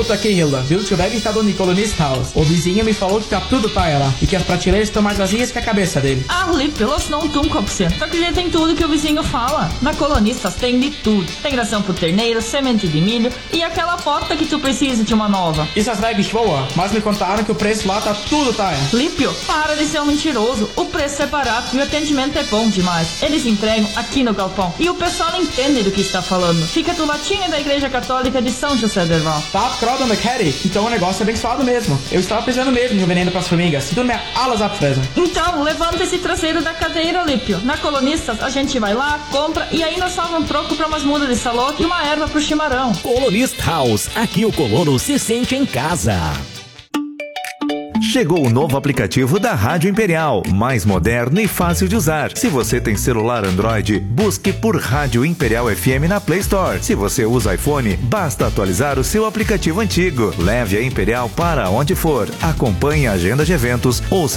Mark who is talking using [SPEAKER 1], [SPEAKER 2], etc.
[SPEAKER 1] Escuta aqui, Hilda. Viu que o bag está do Colonist House. O vizinho me falou que tá tudo paia lá e que as prateleiras estão mais vazias que a cabeça dele.
[SPEAKER 2] Ah, Lipe, los não tum com você. Só que já tem tudo que o vizinho fala. Na Colonistas tem de tudo. Tem ração pro terneiro, semente de milho e aquela porta que tu precisa de uma nova.
[SPEAKER 1] Isso as bags boa, mas me contaram que o preço lá tá tudo taia.
[SPEAKER 2] Lípio, para de ser um mentiroso. O preço é barato e o atendimento é bom demais. Eles entregam aqui no galpão e o pessoal entende do que está falando. Fica do latinha da Igreja Católica de São José Derval.
[SPEAKER 1] Tá, Croda McCarry. Então o negócio é abençoado mesmo. Eu estava precisando mesmo de um veneno pras formigas. Se tu me alas abfresa.
[SPEAKER 2] Então, levanta esse traseiro da cadeira, Lípio. Na Colonistas, a gente vai lá, compra e ainda salva um troco pra umas mudas de salão e uma erva pro chimarrão.
[SPEAKER 3] Colonist House. Aqui o colono se sente em casa.
[SPEAKER 4] Chegou o novo aplicativo da Rádio Imperial, mais moderno e fácil de usar. Se você tem celular Android, busque por Rádio Imperial FM na Play Store. Se você usa iPhone, basta atualizar o seu aplicativo antigo. Leve a Imperial para onde for. Acompanhe a agenda de eventos, ouça